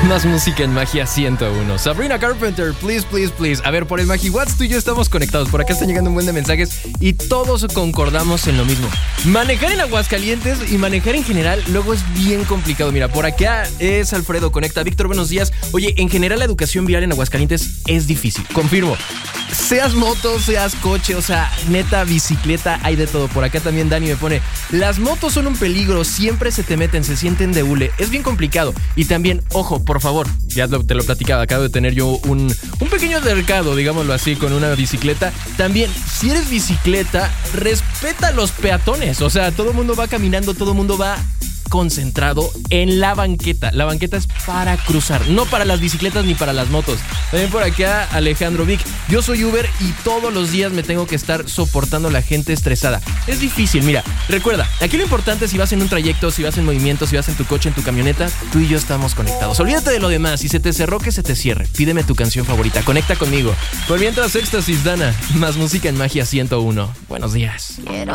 Más música en Magia 101. Sabrina Carpenter, please, please, please. A ver, por el MagiWhat's tú y yo estamos conectados. Por acá están llegando un buen de mensajes y todos concordamos en lo mismo. Manejar en Aguascalientes y manejar en general luego es bien complicado. Mira, por acá es Alfredo, conecta. Víctor, buenos días. Oye, en general la educación vial en Aguascalientes es difícil. Confirmo. Seas moto, seas coche, o sea, neta, bicicleta, hay de todo. Por acá también Dani me pone, las motos son un peligro, siempre se te meten, se sienten de hule. Es bien complicado. Y también, ojo, por favor, ya te lo platicaba, acabo de tener yo un pequeño altercado, digámoslo así, con una bicicleta. También, si eres bicicleta, respeta a los peatones. O sea, todo el mundo va caminando, todo el mundo va concentrado en la banqueta. La banqueta es para cruzar, no para las bicicletas ni para las motos. También por acá Alejandro Vic, yo soy Uber y todos los días me tengo que estar soportando a la gente estresada. Es difícil, mira, recuerda, aquí lo importante es si vas en un trayecto, si vas en movimiento, si vas en tu coche, en tu camioneta, tú y yo estamos conectados. Olvídate de lo demás, si se te cerró, que se te cierre. Pídeme tu canción favorita, conecta conmigo. Por mientras, Éxtasis, Dana, más música en Magia 101. Buenos días.